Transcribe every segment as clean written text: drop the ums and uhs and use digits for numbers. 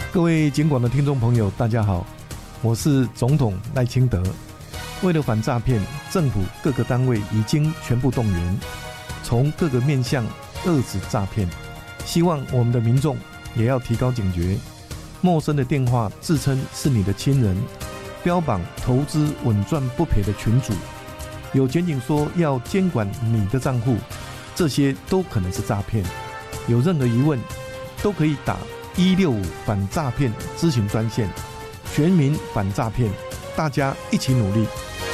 各位警广的听众朋友，大家好，我是总统赖清德。为了反诈骗，政府各个单位已经全部动员，从各个面向遏止诈骗。希望我们的民众也要提高警觉，陌生的电话自称是你的亲人，标榜投资稳赚不赔的群组，有检警说要监管你的账户，这些都可能是诈骗。有任何疑问，都可以打165反诈骗咨询专线，全民反诈骗，大家一起努力。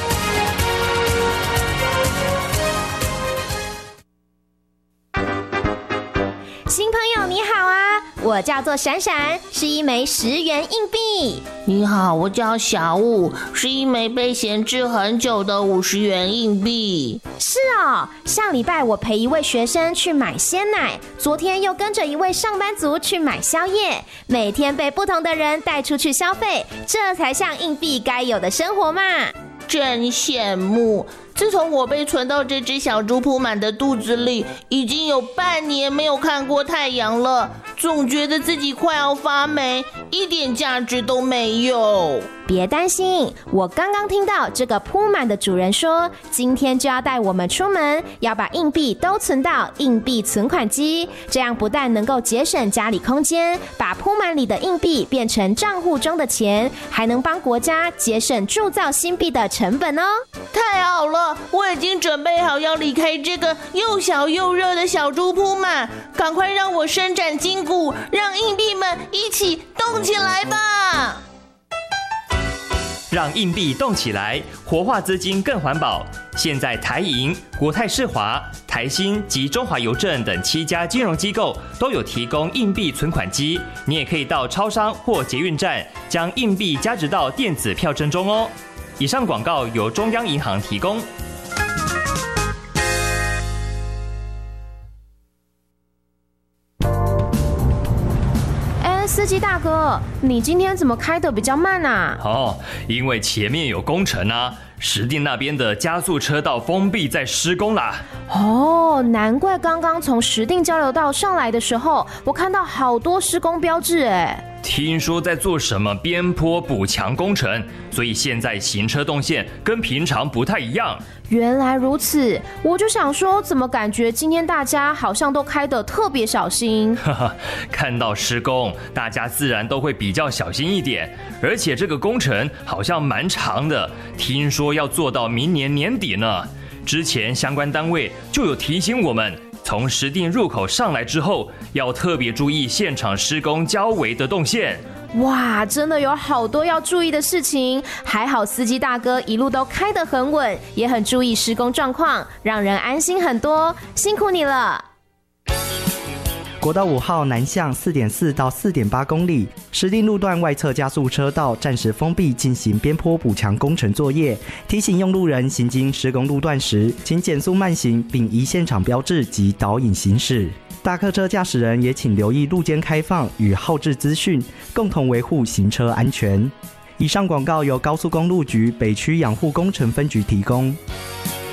新朋友你好啊，我叫做闪闪，是一枚10元硬币。 你好，我叫小武，是一枚被闲置很久的50元硬币。 是哦，上礼拜我陪一位学生去买鲜奶，昨天又跟着一位上班族去买宵夜，每天被不同的人带出去消费，这才像硬币该有的生活嘛。 真羡慕。自从我被存到这只小猪铺满的肚子里，已经有半年没有看过太阳了，总觉得自己快要发霉，一点价值都没有。 别担心，我刚刚听到这个铺满的主人说，今天就要带我们出门，要把硬币都存到硬币存款机，这样不但能够节省家里空间，把铺满里的硬币变成账户中的钱，还能帮国家节省铸造新币的成本哦。 太好了，我已经准备好要离开这个又小又热的小猪铺满，赶快让我伸展筋骨，让硬币们一起动起来吧！ 让硬币动起来，活化资金更环保。现在台银、国泰世华、台新及中华邮政等7家金融机构都有提供硬币存款机，你也可以到超商或捷运站将硬币加值到电子票证中哦。以上广告由中央银行提供。 司机大哥，你今天怎么开得比较慢啊？ 因为前面有工程啊，石碇那边的加速车道封闭在施工啦。 难怪刚刚从石碇交流道上来的时候，我看到好多施工标志哎。 听说在做什么边坡补强工程，所以现在行车动线跟平常不太一样。 原来如此，我就想说，怎么感觉今天大家好像都开得特别小心？ 看到施工，大家自然都会比较小心一点。而且这个工程好像蛮长的，听说要做到明年年底呢。之前相关单位就有提醒我们，从石碇入口上来之后，要特别注意现场施工交围的动线。 哇，真的有好多要注意的事情，还好司机大哥一路都开得很稳，也很注意施工状况，让人安心很多，辛苦你了。 国道5号南向 4.4 到 4.8 公里，石碇路段外侧加速车道暂时封闭，进行边坡补强工程作业。提醒用路人行经施工路段时，请减速慢行，并依现场标志及导引行驶。大客车驾驶人也请留意路肩开放与号志资讯，共同维护行车安全。以上广告由高速公路局北区养护工程分局提供。